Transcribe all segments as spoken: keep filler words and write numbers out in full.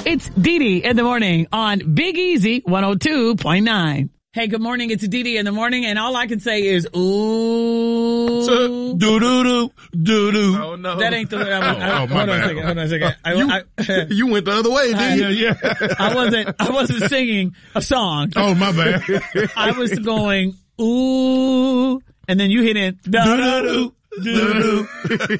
It's Dee Dee in the morning on Big Easy one oh two point nine. Hey, good morning. It's Dee Dee in the morning, and all I can say is, ooh. Do-do-do, do-do. Oh, no. That ain't the way I was. Oh, I, oh, my hold on bad. a second. Hold on a second. I, You, I, you went the other way, didn't I, you? Yeah. I wasn't, I wasn't singing a song. Oh, my bad. I was going, ooh, and then you hit it. Do-do-do, do-do.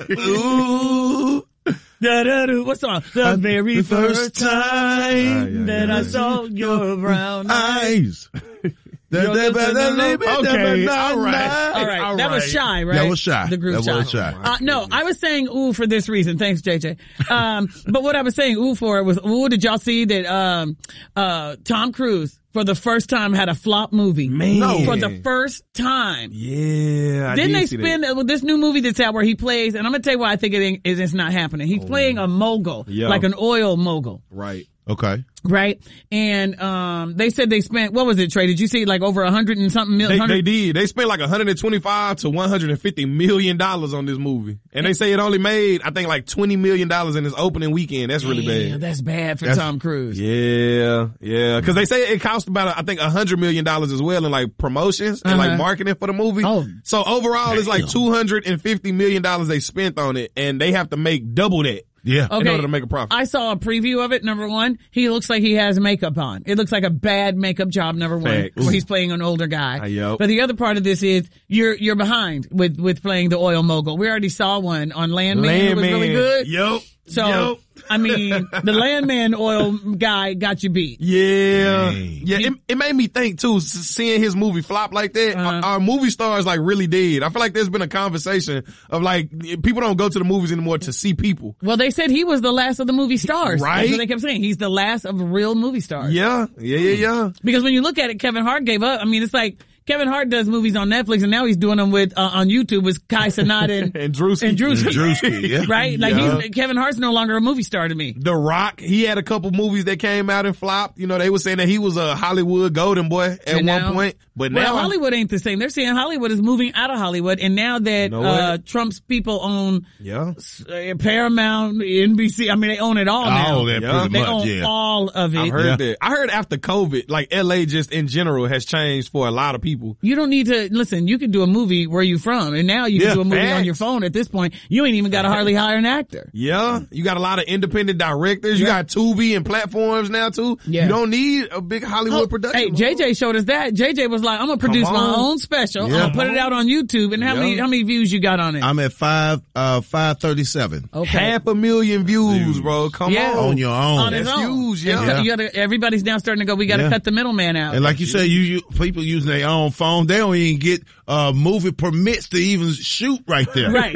Ooh. Da-da-do. What song? The Uh, very the first first time time. Yeah, yeah, that yeah, I yeah. saw your brown eyes. Eyes. Okay, all right. All All right. That was Shy, right? That was Shy. The group That Shy. was Shy. Uh, no, I was saying ooh for this reason. Thanks, J J. Um, but what I was saying ooh for was, ooh, did y'all see that, um, uh, Tom Cruise for the first time had a flop movie? Man. No. For the first time. Yeah. I Didn't did they see spend that. uh, this new movie that's out where he plays, and I'm gonna tell you why I think it ain't, is it's not happening. He's playing a mogul, Yeah. like an oil mogul. Right. Okay. Right? And, um, they said they spent, what was it, Trey? Did you see like over a hundred and something They, million? they did. They spent like one hundred twenty-five to one hundred fifty million dollars on this movie. And they say it only made, I think, like twenty million dollars in its opening weekend. That's really Yeah, bad. that's bad for That's- Tom Cruise. Yeah, yeah. Cause they say it cost about, I think, a hundred million dollars as well in like promotions and Uh-huh. like marketing for the movie. Oh. So overall, it's like Damn. two hundred fifty million dollars they spent on it, and they have to make double that Yeah. Okay. in order to make a profit. I saw a preview of it. Number one, he looks like he has makeup on. It looks like a bad makeup job. Number one, Facts. where he's playing an older guy. Uh, yep. But the other part of this is you're you're behind with with playing the oil mogul. We already saw one on Landman. It was really good. Yup. So Yup. I mean, the Landman oil guy got you beat. Yeah, Dang. yeah. It, it made me think too, s- seeing his movie flop like that. Uh-huh. Our, our movie stars like really did. I feel like there's been a conversation of like people don't go to the movies anymore to see people. Well, they said he was the last of the movie stars. Right. That's what they kept saying. He's the last of real movie stars. Yeah, yeah, yeah, yeah. Because when you look at it, Kevin Hart gave up. I mean, it's like Kevin Hart does movies on Netflix, and now he's doing them with uh, on YouTube with Kai Cenat and And Drewski. and Drewski. Drewski, yeah. Right? Like Yeah. he's Kevin Hart's no longer a movie star to me. The Rock, he had a couple movies that came out and flopped. You know, they were saying that he was a Hollywood golden boy at And one now- point, but Well, now Hollywood ain't the same. They're saying Hollywood is moving out of Hollywood, and now that know uh what? Trump's people own yeah, uh, Paramount, N B C, I mean, they own it all now. All that Yeah. pretty They much, own yeah. all of it. I've heard Yeah. that. I heard after COVID, like L A just in general has changed for a lot of people. You don't need to listen. You can do a movie where you from, and now you can Yeah, do a movie on facts. your phone. At this point, you ain't even got to hardly hire an actor. Yeah, you got a lot of independent directors. You Yeah. got Tubi and platforms now too. Yeah. You don't need a big Hollywood Oh, production. hey, J J showed us that. J J was like, "I'm gonna produce my on. own special. Yeah. I'm gonna put it out on YouTube." And how Yeah. many how many views you got on it? I'm at five, uh, five thirty-seven. Okay. Half a million views, Views. bro. Come Yeah. on. On your own. on his That's own. huge, yeah. And cut- you gotta, everybody's now starting to go, we gotta Yeah. cut the middleman out. And like you say, you, you people using their own phone, they don't even get uh movie permits to even shoot right there. Right.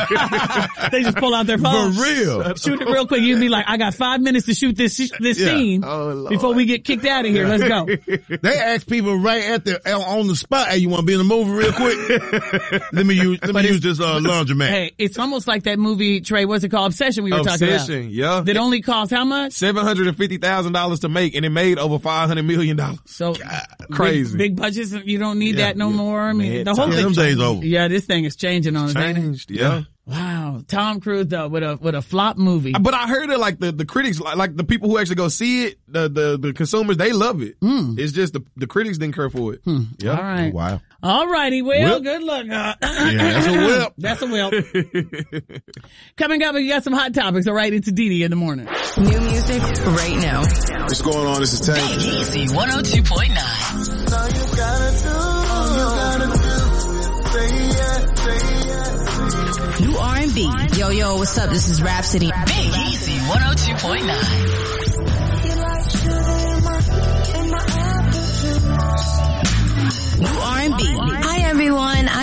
They just pull out their For phone. real. Shoot it real quick. You'd be like, I got five minutes to shoot this this Yeah. scene Oh, Lord. before we get kicked out of here. Let's go. They ask people right at the on the spot, "Hey, you want to be in the movie real quick? let me use let But me it's- use this uh, laundromat." Hey, it's almost like that movie, Trey, what's it called? Obsession we were talking Obsession, about. yeah. That only cost how much? Seven hundred and fifty thousand dollars to make, and it made over five hundred million dollars. So crazy. Big, big budgets, you don't need Yeah, that no yeah. more. I mean, Man, the whole time- Yeah, them thing. days over. Yeah, this thing is changing on us. ain't it? Changed, yeah. Wow, Tom Cruise though with a with a flop movie. But I heard that like the, the critics, like, like the people who actually go see it, the, the, the consumers, they love it. It's just the, the critics didn't care for it. Yeah. All right, Wow. all righty. Well, Whip. good luck. Uh, Yeah, that's a whip. That's a whip. Coming up, we got some hot topics. All right, it's Dee Dee in the morning. New music right now. What's going on? This is Tank. Easy one oh two point nine. All you gotta do, all you gotta do, say yeah, say yeah. New R and B. Yo, yo, what's up? This is Rhapsody. Big Easy one oh two point nine.